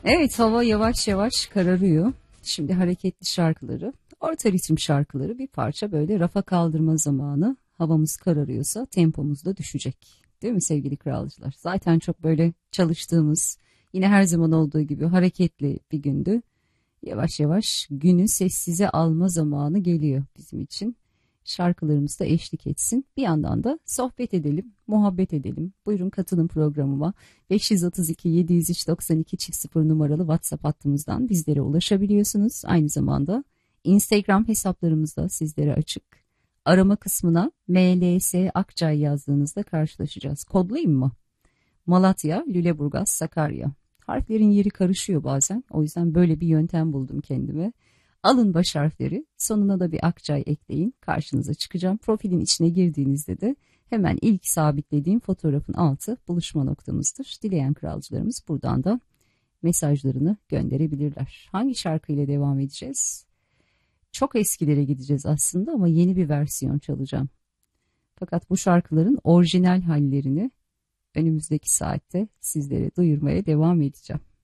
Evet, hava yavaş yavaş kararıyor. Şimdi hareketli şarkıları, orta ritim şarkıları bir parça böyle rafa kaldırma zamanı. Havamız kararıyorsa tempomuz da düşecek. Değil mi sevgili kralcılar? Zaten çok böyle çalıştığımız, yine her zaman olduğu gibi hareketli bir gündü. Yavaş yavaş günü sessize alma zamanı geliyor bizim için. Şarkılarımız da eşlik etsin. Bir yandan da sohbet edelim, muhabbet edelim. Buyurun katılın programıma. 532 703 92 0 numaralı WhatsApp hattımızdan bizlere ulaşabiliyorsunuz. Aynı zamanda Instagram hesaplarımız da sizlere açık. Arama kısmına MLS Akçay yazdığınızda karşılaşacağız. Kodlayayım mı? Malatya, Lüleburgaz, Sakarya. Harflerin yeri karışıyor bazen. O yüzden böyle bir yöntem buldum kendime. Alın baş harfleri, sonuna da bir Akçay ekleyin. Karşınıza çıkacağım. Profilin içine girdiğinizde de hemen ilk sabitlediğim fotoğrafın altı buluşma noktamızdır. Dileyen kralcılarımız buradan da mesajlarını gönderebilirler. Hangi şarkıyla devam edeceğiz? Çok eskilere gideceğiz aslında ama yeni bir versiyon çalacağım. Fakat bu şarkıların orijinal hallerini önümüzdeki saatte sizlere duyurmaya devam edeceğim.